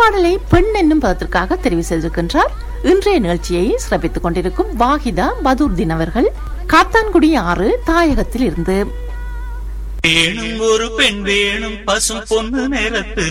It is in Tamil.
பாடலை பெண் என்னும் பதத்திற்காக தெரிவு செய்திருக்கின்றார். இன்றைய நிகழ்ச்சியை சிறப்பித்துக் கொண்டிருக்கும் வாஹிதா பதூர்தீன் அவர்கள் காத்தான்குடி 6 தாயகத்தில் இருந்து. வேணும் ஒரு பெண் வேணும் பசும் பொண்ணு நேரத்தில்